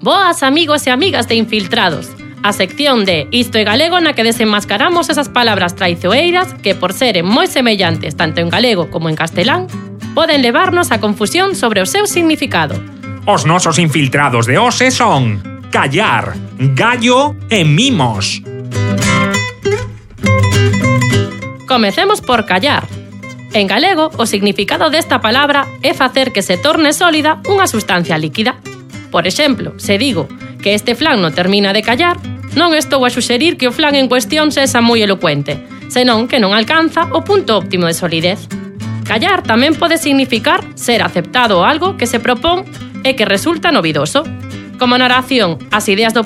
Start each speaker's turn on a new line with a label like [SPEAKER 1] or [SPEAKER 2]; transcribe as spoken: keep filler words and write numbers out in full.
[SPEAKER 1] Boas amigos e amigas de Infiltrados, a sección de Isto é Galego na que desenmascaramos esas palabras traizoeiras que, por seren moi semellantes tanto en galego como en castelán, poden levarnos a confusión sobre o seu significado.
[SPEAKER 2] Os nosos infiltrados de hoxe son callar, gallo e mimos.
[SPEAKER 1] Comecemos por callar. En galego, o significado desta palabra é facer que se torne sólida unha sustancia líquida. Por exemplo, se digo que este flan non termina de callar, non estou a suxerir que o flan en cuestión sexa moi elocuente, senón que non alcanza o punto óptimo de solidez. Callar tamén pode significar ser aceptado algo que se propón e que resulta novidoso. Como na oración, as ideas do